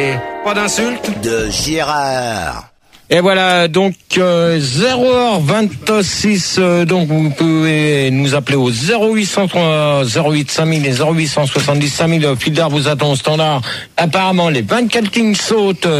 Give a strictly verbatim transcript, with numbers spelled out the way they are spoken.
Pas d'insulte. De Gérard. Et voilà, donc euh, zéro heure vingt-six, euh, donc vous pouvez nous appeler au zéro huit cent trois, zéro huit cinq mille et zéro huit cent soixante-dix cinq mille. Fidar vous attend au standard. Apparemment, les vingt-quatre Kings sautent.